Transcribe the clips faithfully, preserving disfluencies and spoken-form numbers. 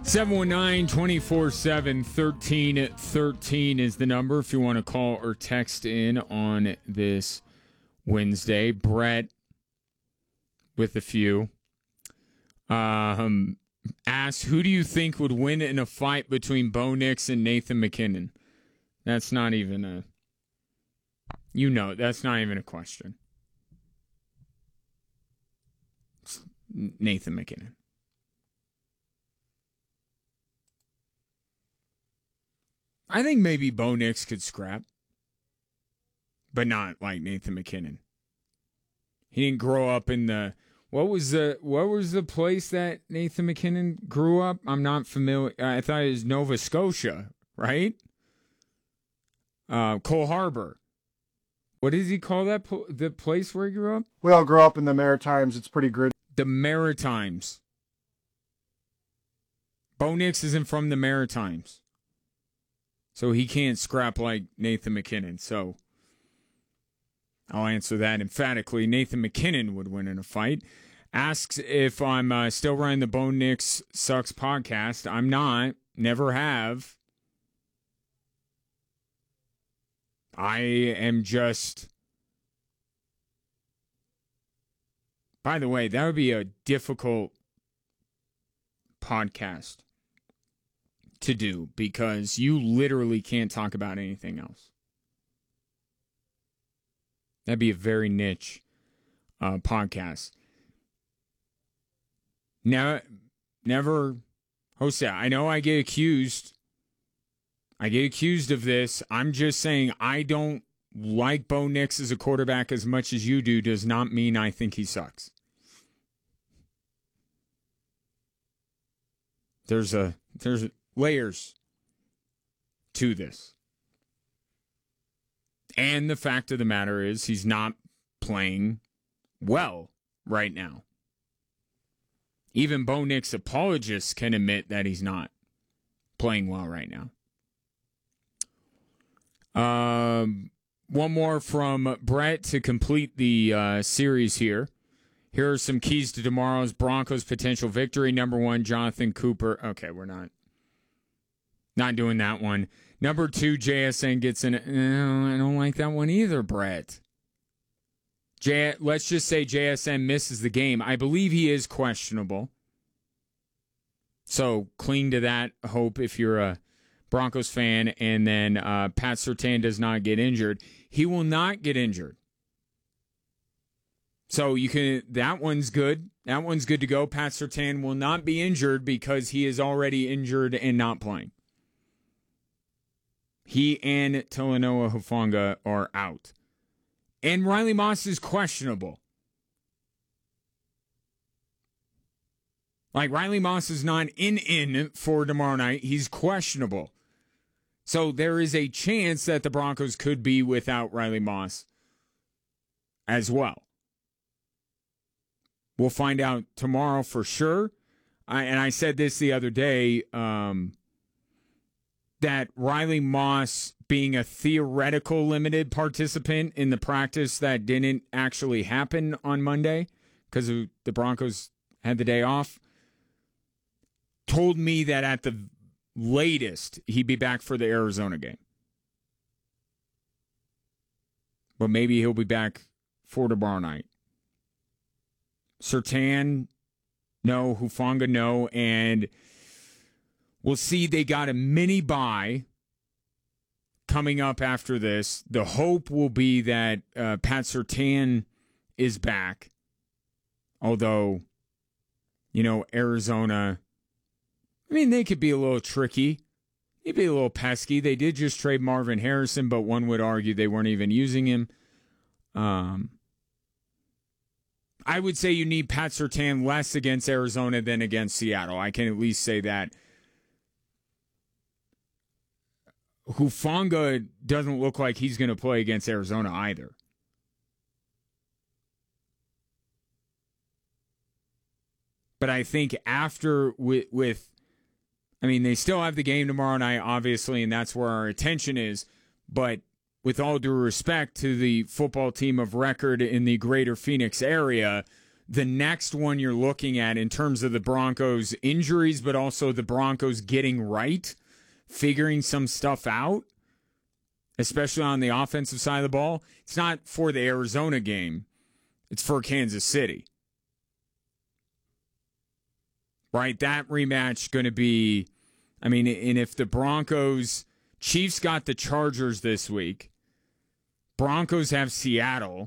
seven one nine, two four seven, one three one three is the number if you want to call or text in on this Wednesday. Brett with a few. Um, asks, who do you think would win in a fight between Bo Nix and Nathan MacKinnon? That's not even a, you know, that's not even a question. It's Nathan MacKinnon. I think maybe Bo Nix could scrap, but not like Nathan MacKinnon. He didn't grow up in the what was the what was the place that Nathan MacKinnon grew up? I'm not familiar. I thought it was Nova Scotia, right? Uh, Cole Harbor. What does he call that? The place where he grew up? We all grew up in the Maritimes. It's pretty gritty. The Maritimes. Bo Nix isn't from the Maritimes. So he can't scrap like Nathan MacKinnon. So I'll answer that emphatically. Nathan MacKinnon would win in a fight. Asks if I'm uh, still running the Bo Nix Sucks podcast. I'm not. Never have. I am just... By the way, that would be a difficult podcast to do because you literally can't talk about anything else. That'd be a very niche uh, podcast. Never, never host that. I know I get accused. I get accused of this. I'm just saying I don't like Bo Nix as a quarterback as much as you do does not mean I think he sucks. There's a there's layers to this. And the fact of the matter is he's not playing well right now. Even Bo Nix apologists can admit that he's not playing well right now. Um, one more from Brett to complete the uh, series here. Here are some keys to tomorrow's Broncos potential victory. Number one, Jonathan Cooper. Okay, we're not not doing that one. Number two, J S N gets in. No, I don't like that one either, Brett. J, let's just say J S N misses the game. I believe he is questionable. So cling to that hope if you're a Broncos fan. And then uh, Pat Surtain does not get injured. He will not get injured. So you can. That one's good. That one's good to go. Pat Surtain will not be injured because he is already injured and not playing. He and Talanoa Hufanga are out. And Riley Moss is questionable. Like, Riley Moss is not in in for tomorrow night. He's questionable. So there is a chance that the Broncos could be without Riley Moss as well. We'll find out tomorrow for sure. I, and I said this the other day, um, that Riley Moss being a theoretical limited participant in the practice that didn't actually happen on Monday because the Broncos had the day off, told me that at the latest he'd be back for the Arizona game. But maybe he'll be back for tomorrow night. Surtain, no. Hufanga, no. And we'll see. They got a mini bye coming up after this. The hope will be that uh, Pat Surtain is back. Although, you know, Arizona, I mean, they could be a little tricky. They'd be a little pesky. They did just trade Marvin Harrison, but one would argue they weren't even using him. Um, I would say you need Pat Surtain less against Arizona than against Seattle. I can at least say that. Hufanga doesn't look like he's going to play against Arizona either. But I think after with, with, I mean, they still have the game tomorrow night, obviously, and that's where our attention is. But with all due respect to the football team of record in the greater Phoenix area, the next one you're looking at in terms of the Broncos' injuries, but also the Broncos getting right, figuring some stuff out, especially on the offensive side of the ball. It's not for the Arizona game. It's for Kansas City. Right? That rematch going to be, I mean, and if the Broncos, Chiefs got the Chargers this week, Broncos have Seattle.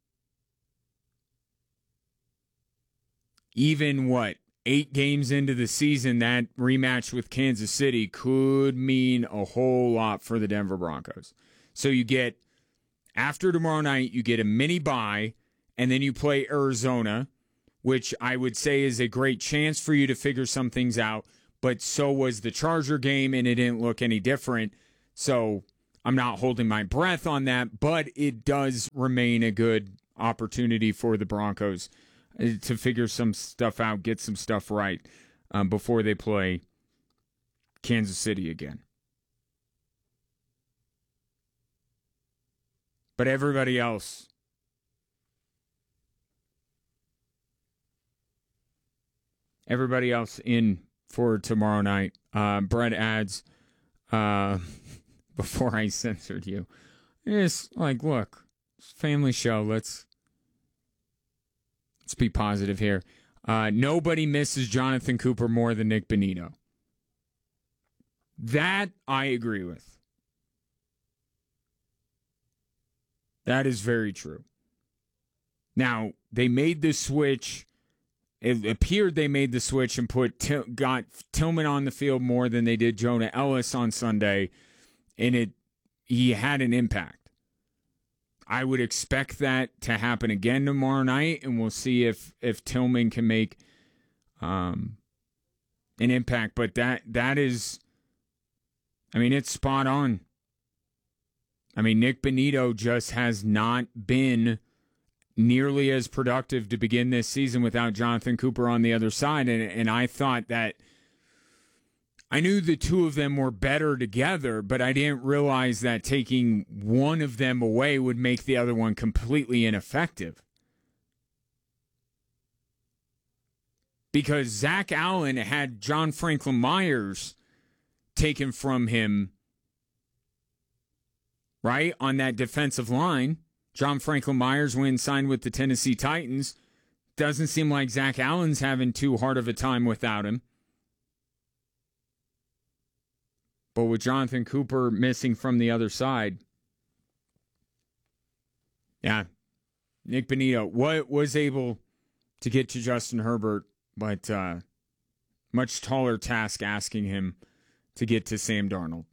Even what, eight games into the season, that rematch with Kansas City could mean a whole lot for the Denver Broncos. So you get, after tomorrow night, you get a mini bye, and then you play Arizona, which I would say is a great chance for you to figure some things out. But so was the Charger game, and it didn't look any different. So I'm not holding my breath on that, but it does remain a good opportunity for the Broncos to figure some stuff out, get some stuff right um, before they play Kansas City again. But everybody else, everybody else in for tomorrow night. Uh, Brett adds, uh, before I censored you, it's like, look, it's a family show. Let's let's be positive here. Uh, nobody misses Jonathan Cooper more than Nick Bonitto. That I agree with. That is very true. Now, they made the switch. It appeared they made the switch and put Til- got Tillman on the field more than they did Jonah Ellis on Sunday, and it he had an impact. I would expect that to happen again tomorrow night, and we'll see if if Tillman can make um, an impact. But that that is, I mean, it's spot on. I mean, Nick Bonitto just has not been nearly as productive to begin this season without Jonathan Cooper on the other side. And, and I thought that I knew the two of them were better together, but I didn't realize that taking one of them away would make the other one completely ineffective. Because Zach Allen had John Franklin Myers taken from him, right, on that defensive line. John Franklin Myers, when signed with the Tennessee Titans, doesn't seem like Zach Allen's having too hard of a time without him. But with Jonathan Cooper missing from the other side, yeah, Nick Bonitto what was able to get to Justin Herbert, but uh, much taller task asking him to get to Sam Darnold.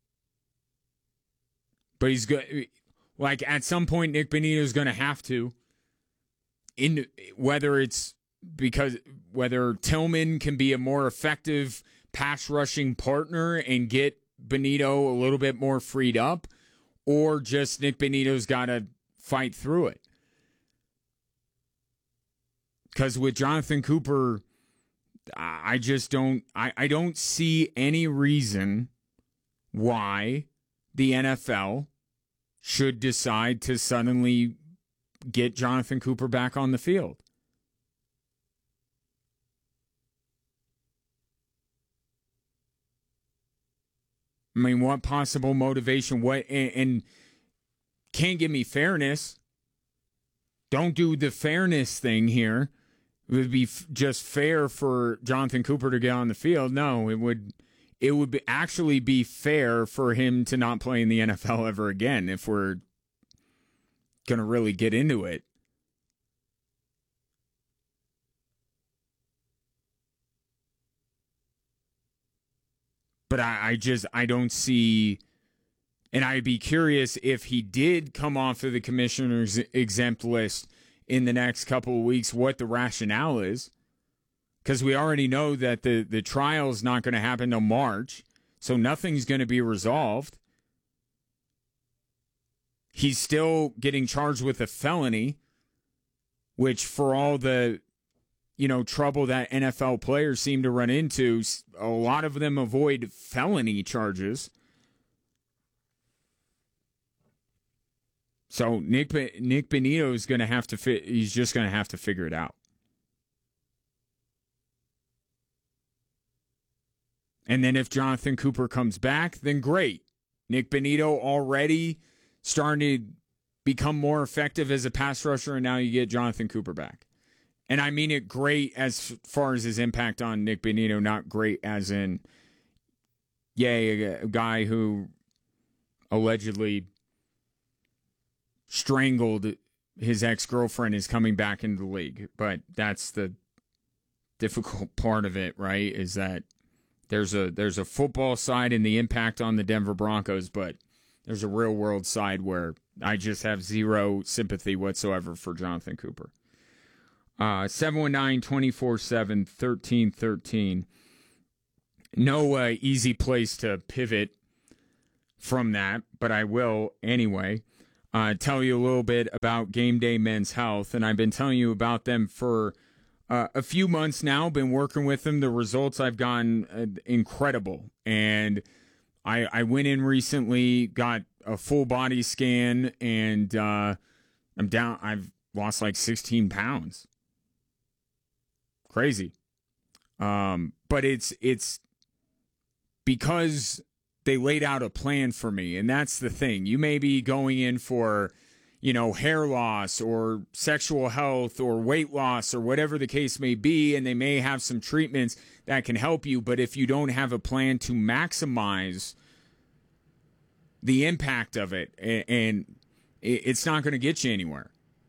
But he's good. Like, at some point, Nick Bonitto is going to have to, in whether it's because whether Tillman can be a more effective pass rushing partner and get Bonitto a little bit more freed up, or just Nick Bonitto's got to fight through it. Because with Jonathan Cooper, I just don't, I, I don't see any reason why the N F L should decide to suddenly get Jonathan Cooper back on the field. I mean, what possible motivation? What and, and can't give me fairness. Don't do the fairness thing here. It would be f- just fair for Jonathan Cooper to get on the field. No, it would. It would be, actually be fair for him to not play in the N F L ever again if we're going to really get into it. But I, I just, I don't see, and I'd be curious if he did come off of the commissioner's exempt list in the next couple of weeks, what the rationale is. Because we already know that the, the trial is not going to happen till March, so nothing's going to be resolved. He's still getting charged with a felony, which for all the, you know, trouble that N F L players seem to run into, a lot of them avoid felony charges. So Nick Nick Bonitto is going to have to fit. He's just going to have to figure it out. And then if Jonathan Cooper comes back, then great. Nick Bonitto already starting to become more effective as a pass rusher, and now you get Jonathan Cooper back. And I mean it great as far as his impact on Nick Bonitto, not great as in, yay, a guy who allegedly strangled his ex-girlfriend is coming back into the league. But that's the difficult part of it, right, is that there's a there's a football side and the impact on the Denver Broncos, but there's a real-world side where I just have zero sympathy whatsoever for Jonathan Cooper. Uh, seven one nine, two four seven, one three one three. No uh, easy place to pivot from that, but I will anyway. Uh, tell you a little bit about Game Day Men's Health, and I've been telling you about them for uh, a few months now. Been working with them. The results I've gotten uh, incredible, and I, I went in recently, got a full body scan, and uh, I'm down. I've lost like sixteen pounds. Crazy, um, but it's it's because they laid out a plan for me, and that's the thing. You may be going in for, you know, hair loss or sexual health or weight loss or whatever the case may be, and they may have some treatments that can help you, but if you don't have a plan to maximize the impact of it, and it's not going to get you anywhere.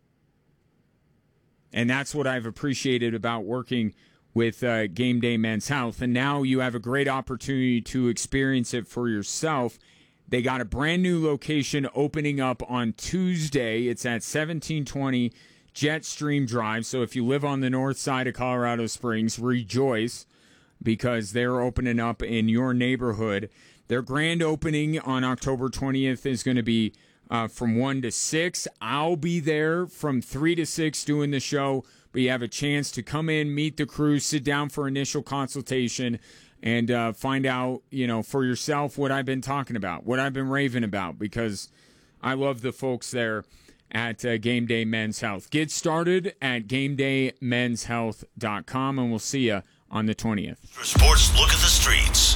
And that's what I've appreciated about working with uh, Game Day Men's Health. And now you have a great opportunity to experience it for yourself. They got a brand new location opening up on Tuesday. It's at seventeen twenty Jetstream Drive. So if you live on the north side of Colorado Springs, rejoice, because they're opening up in your neighborhood. Their grand opening on October twentieth is going to be uh, from one to six. I'll be there from three to six doing the show, but you have a chance to come in, meet the crew, sit down for initial consultation, and uh, find out, you know, for yourself what I've been talking about, what I've been raving about, because I love the folks there at uh, Game Day Men's Health. Get started at game day men's health dot com, and we'll see you on the twentieth. For Sports Look at the Streets.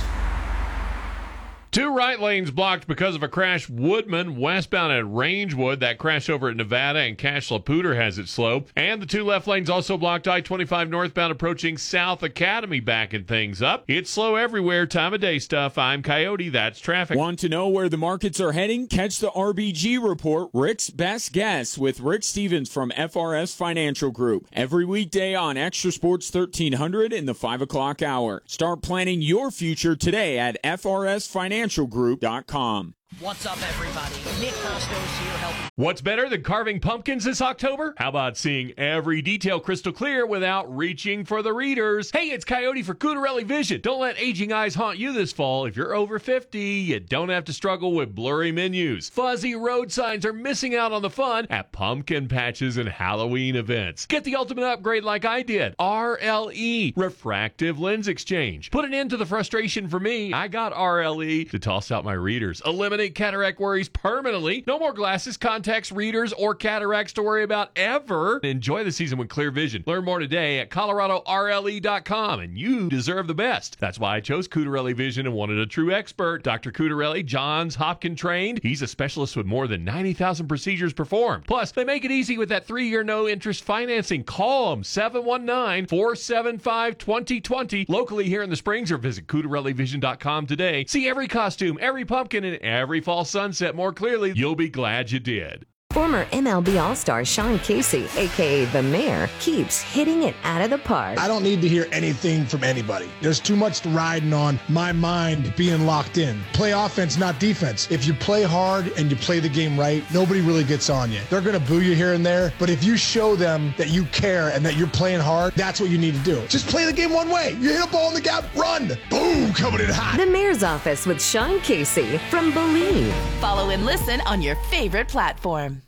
Two right lanes blocked because of a crash. Woodman westbound at Rangewood. That crash over at Nevada, and Cash Laputer has it slow. And the two left lanes also blocked. I twenty-five northbound approaching South Academy, backing things up. It's slow everywhere. Time of day stuff. I'm Coyote. That's traffic. Want to know where the markets are heading? Catch the R B G report, Rick's Best Guess, with Rick Stevens from F R S Financial Group. Every weekday on Extra Sports thirteen hundred in the five o'clock hour. Start planning your future today at F R S financial group dot com. What's up, everybody? Nick Costos here helping. What's better than carving pumpkins this October? How about seeing every detail crystal clear without reaching for the readers? Hey, it's Coyote for Cutarelli Vision. Don't let aging eyes haunt you this fall. If you're over fifty, you don't have to struggle with blurry menus. Fuzzy road signs are missing out on the fun at pumpkin patches and Halloween events. Get the ultimate upgrade like I did. R L E, Refractive Lens Exchange. Put an end to the frustration for me. I got R L E to toss out my readers. Eliminate cataract worries permanently. No more glasses, contacts, readers, or cataracts to worry about ever. Enjoy the season with clear vision. Learn more today at colorado r l e dot com, and you deserve the best. That's why I chose Cutarelli Vision and wanted a true expert. Doctor Cutarelli, Johns Hopkins trained. He's a specialist with more than ninety thousand procedures performed. Plus, they make it easy with that three-year no-interest financing. Call them, seven one nine, four seven five, two zero two zero. Locally here in the Springs, or visit cutarelli vision dot com today. See every costume, every pumpkin, and every Every fall sunset more clearly. You'll be glad you did. Former M L B All-Star Sean Casey, a k a. The Mayor, keeps hitting it out of the park. I don't need to hear anything from anybody. There's too much riding on my mind being locked in. Play offense, not defense. If you play hard and you play the game right, nobody really gets on you. They're going to boo you here and there, but if you show them that you care and that you're playing hard, that's what you need to do. Just play the game one way. You hit a ball in the gap, run. Boom, coming in hot. The Mayor's Office with Sean Casey from Believe. Follow and listen on your favorite platform.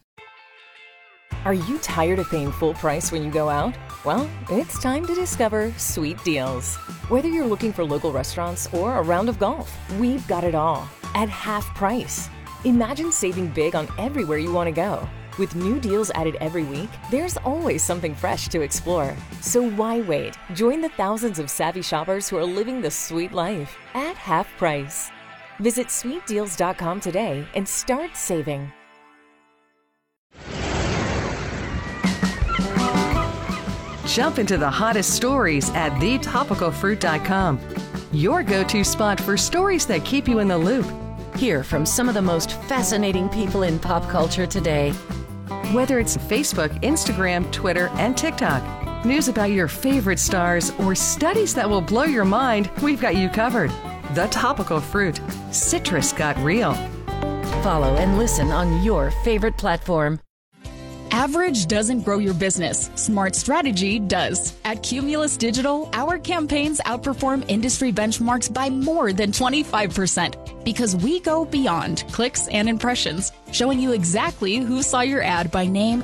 Are you tired of paying full price when you go out? Well, it's time to discover Sweet Deals. Whether you're looking for local restaurants or a round of golf, we've got it all at half price. Imagine saving big on everywhere you want to go. With new deals added every week, there's always something fresh to explore. So why wait? Join the thousands of savvy shoppers who are living the sweet life at half price. Visit sweet deals dot com today and start saving. Jump into the hottest stories at the topical fruit dot com. Your go-to spot for stories that keep you in the loop. Hear from some of the most fascinating people in pop culture today. Whether it's Facebook, Instagram, Twitter, and TikTok, news about your favorite stars, or studies that will blow your mind, we've got you covered. The Topical Fruit. Citrus got real. Follow and listen on your favorite platform. Average doesn't grow your business. Smart strategy does. At Cumulus Digital, our campaigns outperform industry benchmarks by more than twenty-five percent because we go beyond clicks and impressions, showing you exactly who saw your ad by name